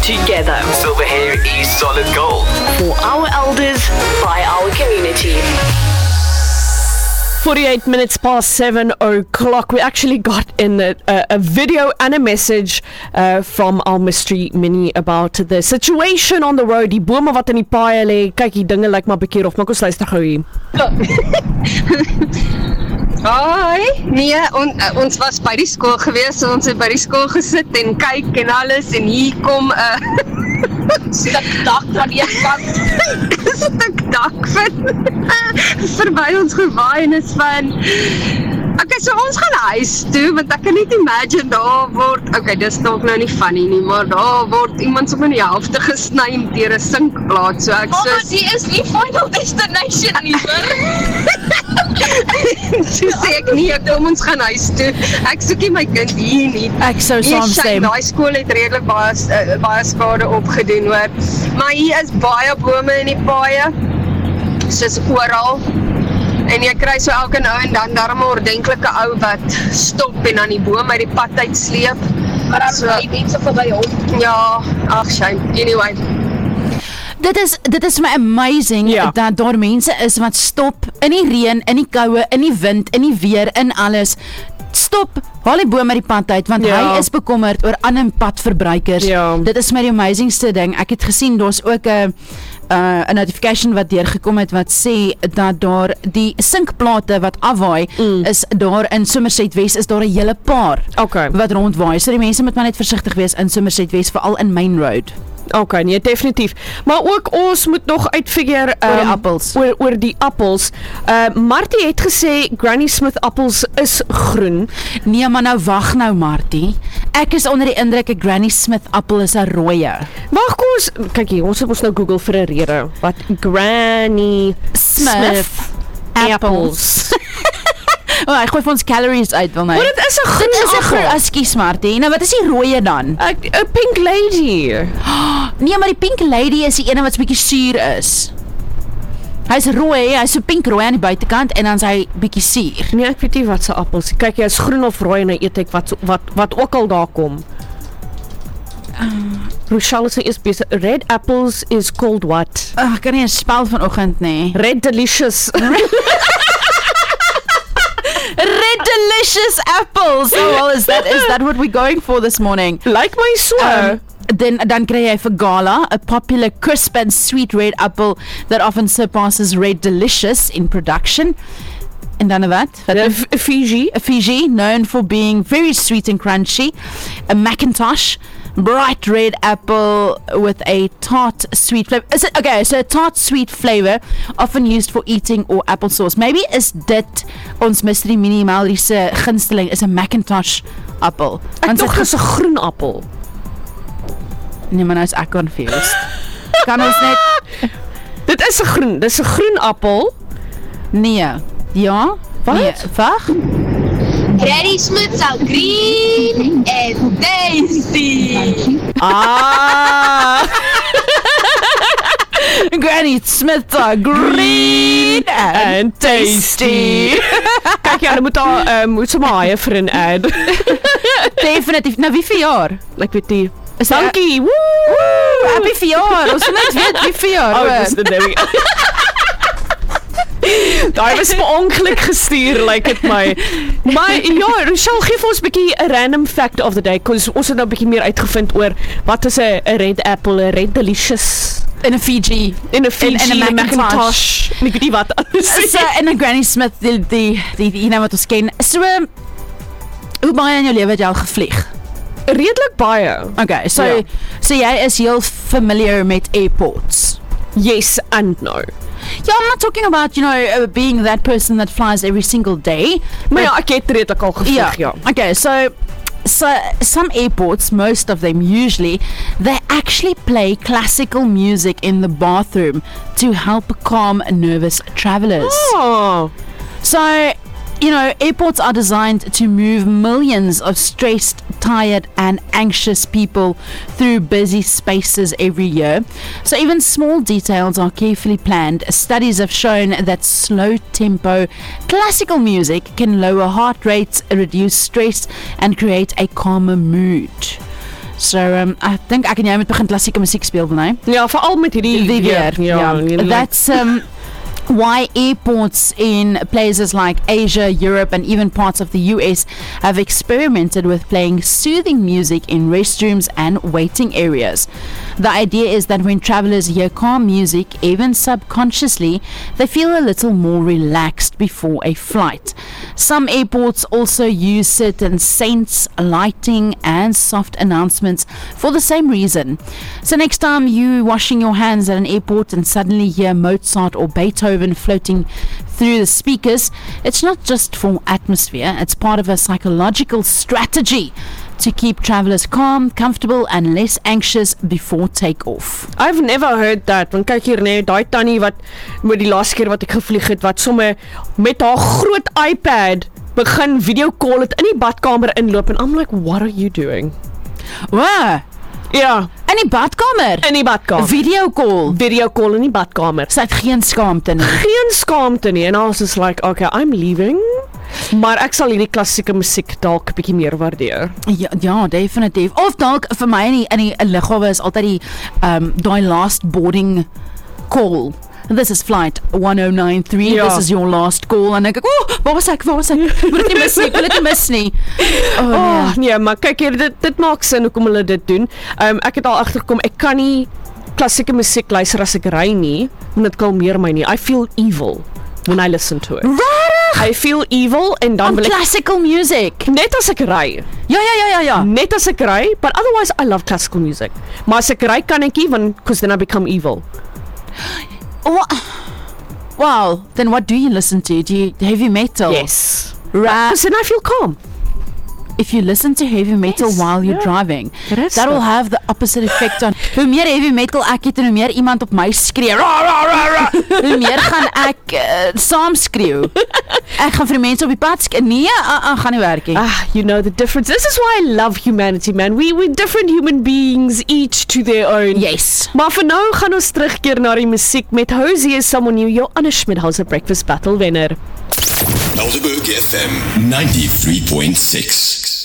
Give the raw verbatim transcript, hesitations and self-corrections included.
together. Silver hair is solid gold. For our elders, by our community. forty-eight minutes past seven o'clock. We actually got in a, a, a video and a message uh, from our mystery mini about the situation on the road. Die bome wat in die paaie lê. Kyk, die dinge lyk maar bietjie rof. Maar kom ons luister gou hier. Hoi, nee, on, uh, ons was by die skool gewees, so ons het by die skool gesit en kyk en alles, en hier kom 'n uh, stuk dak van die kant, 'n stuk dak van verby ons gewaai en is van, okay, so ons gaan huis toe, want ek kan net imagine, daar word, okay, dis nog nou nie funny nie, maar daar word iemand sommer in die helfte gesny deur 'n sinkplaat, so ek Mama, so... die is nie Final Destination nie, hoor. So sê ek nie, kom ons gaan huis toe. Ek soek nie my kind hier nie. Ek sou saamstem. Daai skool het redelik baie, uh, baie skade opgedoen, hoor. Maar hier is baie bome in die paaie, soos oral. En jy kry so elke nou en dan daarom 'n ordentlike ou wat stop en dan die boom uit die pad uitsleep. Maar dan so, ry mense verby hom. Ja, ag shame. Anyway. Dit is dit is my amazing Ja. dat daar mense is wat stop in die reën, in die koue, in die wind, in die weer, in alles. Stop, haal die boom uit die pad uit, want Ja. hy is bekommerd oor ander padverbruikers. Ja. Dit is my die amazingste ding. Ek het gesien daar's ook 'n uh, 'n notification wat deurgekom het wat sê dat daar die sinkplate wat afwaai mm. is daar in Somerset West is daar 'n hele paar Okay. wat rondwaai. So die mense moet maar net versigtig wees in Somerset West, veral in Main Road. Okay, nee, definitief. Maar ook ons moet nog uitfigure um, Oor die appels. Oor, oor die appels. Uh, Martie het gesê Granny Smith appels is groen. Nee, maar nou wag nou, Martie. Ek is onder die indruk 'n Granny Smith appel is 'n rooie. Wag, kom ons kyk hier, ons het ons nou Google vir 'n rede. Wat Granny Smith, Smith apples. apples. O, oh, ek gooi vir ons calories uit, wil nou. Maar dit is 'n groen Dit is 'n groen, appel. ekskuus Martie. Nou wat is die rooie dan? 'n 'n pink lady. Nee, maar die pink lady is die ene wat so bietjie suur is. Hy's rooi, hy's so pinkrooi aan die buitekant en dan's hy bietjie suur. Nee, ek weet nie wat se appels. Kyk, jy is groen of rooi en nou eet ek wat wat wat ook al daar kom. Uh, Rochelle sê is besig. Red apples is called what? Ag, ek kan nie 'n spel vanoggend nie. Red delicious. Red delicious apples. Oh well, is that is that what we're going for this morning? Like my so. Um, then dan kry jy vir Gala, a popular crisp and sweet red apple that often surpasses Red Delicious in production. En dan wat? Wat A F- Fiji. a Fiji, known for being very sweet and crunchy. A Macintosh, bright red apple with a tart sweet flavor. Is it okay? So a tart sweet flavor, often used for eating or applesauce. Maybe is dit ons mystery mini Melody se gunsteling is 'n Macintosh appel. Ek sy dink dis 'n groen appel. Nee, maar nou is ek confused. Kan ons net... Dit is 'n groen, dis 'n groen appel. Nee. Ja? Wat? Nee, wag. Granny Smith's are green and tasty. Ah. Granny Smith's are green and, And tasty. Kyk jy, hulle moet daar um, moet sommer haie vir 'n ad. Definitief. Nou wie verjaar? Ek weet nie. Is Dankie. Woo! Woo! Happy verjaar. Ons moet net weet wie verjaar. Oh, hoor. dis dit nou. Daar was per ongeluk gestuur, like dit my. Maar ja, Rochelle, gee vir ons 'n bietjie 'n random fact of the day, cause ons het nou 'n bietjie meer uitgevind oor wat is 'n 'n red apple, 'n red delicious In 'n Fiji. in 'n Fiji, in 'n 'n Macintosh. Macintosh. En ek weet nie wat anders nie. So in 'n Granny Smith die die die, die een wat ons ken. So um, hoe baie in jou lewe het jy al gevlieg? Redelik baie. Okay, so Ja. so jy is heel familiar met airports. Yes and no. Yeah, I'm not talking about, you know, uh, being that person that flies every single day. Maar ja, ek het redelik al gevlieg, Yeah. ja. Okay, so so some airports, most of them usually, they actually play classical music in the bathroom to help calm nervous travelers. Oh. So, you know, airports are designed to move millions of stressed, tired and anxious people through busy spaces every year. So even small details are carefully planned. Studies have shown that slow tempo classical music can lower heart rates, reduce stress and create a calmer mood. So um, I think ek en jy moet begin klassieke musiek speel, nee? Ja, veral met hierdie Die weer. Ja, Yeah. That's um, why airports in places like Asia, Europe, and even parts of the U S have experimented with playing soothing music in restrooms and waiting areas. The idea is that when travelers hear calm music, even subconsciously, they feel a little more relaxed before a flight. Some airports also use certain scents, lighting, and soft announcements for the same reason. So next time you washing your hands at an airport and suddenly hear Mozart or Beethoven floating through the speakers, it's not just for atmosphere, it's part of a psychological strategy to keep travelers calm, comfortable, and less anxious before takeoff. I've never heard that. Want kyk hier nee, daai tannie wat met die laaste keer wat ek gevlieg het, wat sommer met haar groot iPad begin video call het in die badkamer inloop en I'm like, what are you doing? Wow. Ja, In die badkamer? in die badkamer. Video call? Video call in die badkamer. Sy het geen skaamte nie. Geen skaamte nie. En I was just like, okay, I'm leaving. Maar ek sal hierdie klassieke musiek dalk 'n bietjie meer waardeer. Ja, ja, definitief. Of dalk vir my in die, in die in lughawe is altyd die um daai last boarding call. This is flight one oh nine three. Ja. This is your last call. En ek, oh, waar was ek? Waar was ek? Moet dit nie mis nie. Moet dit nie mis nie. Oh, Oh, nee. nee, maar kyk hier, dit dit maak sin hoekom hulle dit doen. Um ek het al agtergekom, ek kan nie klassieke musiek luister as ek ry nie, want dit kalmeer my nie. I feel evil when I listen to it. Rarig! I feel evil en dan On wil ek classical music. net as ek ry, Ja, ja, ja, ja, ja. net as ek ry, but otherwise I love classical music. Maar as ek ry kan ek nie, want because then I become evil. Oh, wow. Then what do you listen to? Do you heavy metal? Yes. Ra- Because then I feel calm. if you listen to heavy metal Yes, while you're yeah. driving, Dit is that will so. have the opposite effect on. Hoe meer heavy metal ek het en hoe meer iemand op my skree, ra, ra, ra, ra, hoe meer gaan ek uh, saam skreeu. Ek gaan vir die mense op die pad skree. Nee, uh, uh, gaan nie werk nie. Ah, you know the difference. This is why I love humanity, man. We we're different human beings, each to their own. Yes. Maar vir nou gaan ons terugkeer na die musiek met Hosey is Someone New, jou Anna Schmidhauser Breakfast Battle wenner. Elderberg F M ninety-three point six.